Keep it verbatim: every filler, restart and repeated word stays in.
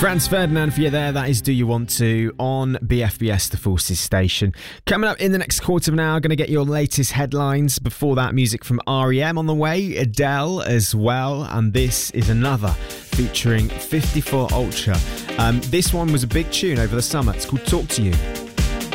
Franz Ferdinand for you there. That is Do You Want To on B F B S, the Forces station. Coming up in the next quarter of an hour, going to get your latest headlines. Before that, music from R E M on the way, Adele as well, and this is another featuring fifty-four Ultra. Um, this one was a big tune over the summer. It's called Talk To You.